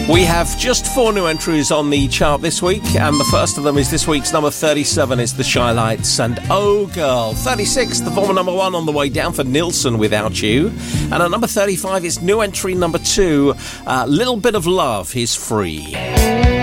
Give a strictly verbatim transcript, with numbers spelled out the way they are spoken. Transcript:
We have just four new entries on the chart this week, and the first of them is this week's number thirty-seven. It's the Shy Lights and Oh Girl. thirty-six, the former number one, on the way down for Nilsson, Without You. And at number thirty-five is new entry number two, uh, Little Bit of Love is Free.